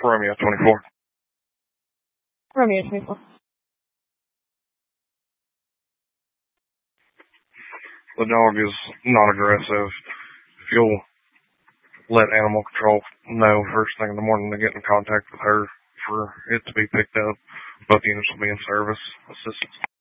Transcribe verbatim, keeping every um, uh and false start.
Romeo twenty-four. Romeo twenty-four. The dog is not aggressive. If you'll let animal control know first thing in the morning to get in contact with her for it to be picked up, both units will be in service. Assistance.